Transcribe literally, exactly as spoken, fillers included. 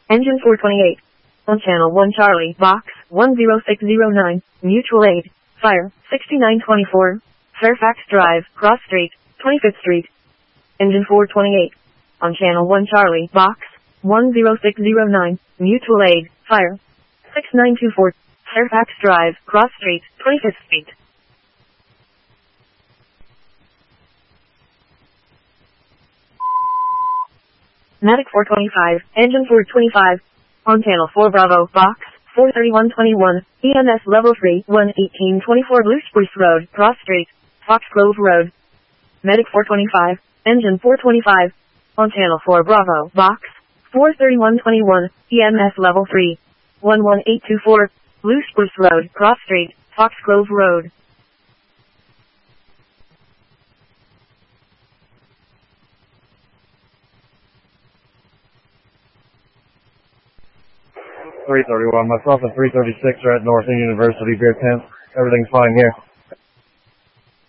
Engine four twenty-eight. On channel one Charlie, box one zero six zero nine, mutual aid, fire, sixty-nine twenty-four, Fairfax Drive, Cross Street, twenty-fifth Street. Engine four twenty-eight. On channel one Charlie, box one zero six zero nine, mutual aid, fire, sixty-nine twenty-four, Fairfax Drive, Cross Street, twenty-fifth Street. Medic four twenty-five, Engine four twenty-five. On channel four Bravo, box four thirty-one twenty-one, E M S level three, one eighteen twenty-four Blue Spruce Road, Cross Street, Foxgrove Road. Medic four twenty-five, Engine four twenty-five. On channel four Bravo, box four thirty-one twenty-one, E M S level three, one one eight two four, Blue Spruce Road, Cross Street, Foxgrove Road. three thirty-one, myself and three thirty-six are at Northern University, Beer Tent. Everything's fine here.